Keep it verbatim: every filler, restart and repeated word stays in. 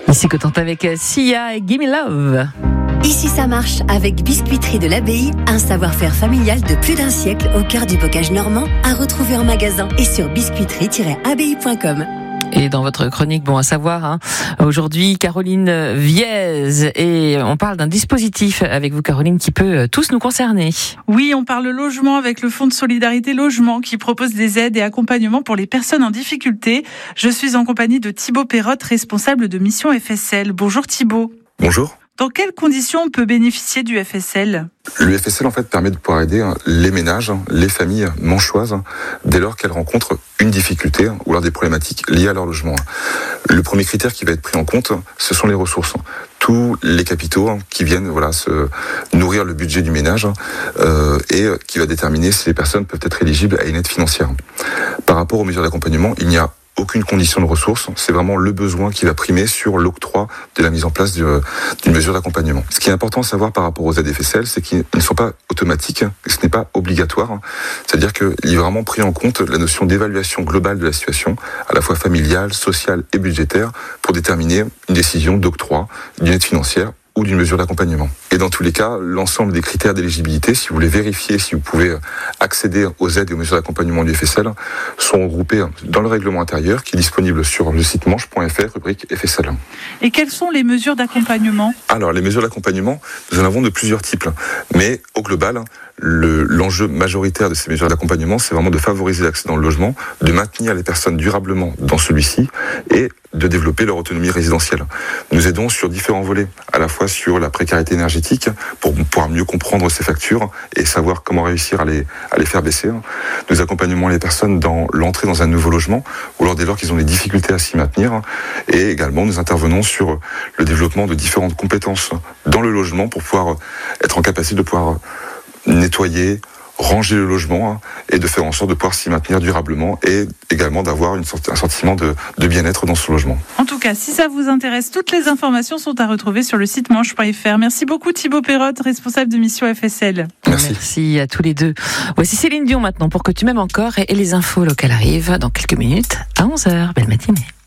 Ici Cotentin avec Sia et Gimme Love. Ici ça marche avec Biscuiterie de l'Abbaye, un savoir-faire familial de plus d'un siècle au cœur du bocage normand, à retrouver en magasin et sur biscuiterie tiret abbaye point com. Et dans votre chronique, bon à savoir, hein, aujourd'hui Caroline Viez, et on parle d'un dispositif avec vous Caroline qui peut tous nous concerner. Oui, on parle logement avec le Fonds de solidarité logement qui propose des aides et accompagnements pour les personnes en difficulté. Je suis en compagnie de Thibaut Perrotte, responsable de mission F S L. Bonjour Thibaut. Bonjour. Dans quelles conditions on peut bénéficier du F S L ? Le F S L en fait permet de pouvoir aider les ménages, les familles manchoises dès lors qu'elles rencontrent une difficulté ou alors des problématiques liées à leur logement. Le premier critère qui va être pris en compte, ce sont les ressources. Tous les capitaux qui viennent voilà se nourrir le budget du ménage euh, et qui va déterminer si les personnes peuvent être éligibles à une aide financière. Par rapport aux mesures d'accompagnement, il n'y a aucune condition de ressources, c'est vraiment le besoin qui va primer sur l'octroi de la mise en place d'une mesure d'accompagnement. Ce qui est important à savoir par rapport aux aides F S L, c'est qu'ils ne sont pas automatiques, et ce n'est pas obligatoire. C'est-à-dire qu'il est vraiment pris en compte la notion d'évaluation globale de la situation, à la fois familiale, sociale et budgétaire, pour déterminer une décision d'octroi d'une aide financière ou d'une mesure d'accompagnement. Et dans tous les cas, l'ensemble des critères d'éligibilité, si vous voulez vérifier si vous pouvez accéder aux aides et aux mesures d'accompagnement du F S L, sont regroupés dans le règlement intérieur qui est disponible sur le site manche point f r, rubrique F S L. Et quelles sont les mesures d'accompagnement ? Alors, les mesures d'accompagnement, nous en avons de plusieurs types. Mais au global, le, l'enjeu majoritaire de ces mesures d'accompagnement, c'est vraiment de favoriser l'accès dans le logement, de maintenir les personnes durablement dans celui-ci et de développer leur autonomie résidentielle. Nous aidons sur différents volets, à la fois sur la précarité énergétique, pour pouvoir mieux comprendre ces factures et savoir comment réussir à les, à les faire baisser. Nous accompagnons les personnes dans l'entrée dans un nouveau logement, ou alors dès lors qu'ils ont des difficultés à s'y maintenir. Et également, nous intervenons sur le développement de différentes compétences dans le logement pour pouvoir être en capacité de pouvoir nettoyer, ranger le logement hein, et de faire en sorte de pouvoir s'y maintenir durablement et également d'avoir une sorte, un sentiment de, de bien-être dans ce logement. En tout cas, si ça vous intéresse, toutes les informations sont à retrouver sur le site manche point f r. Merci beaucoup Thibaut Perrotte, responsable de mission F S L. Merci. Merci à tous les deux. Voici Céline Dion maintenant pour que tu m'aimes encore et les infos locales arrivent dans quelques minutes à onze heures. Belle matinée.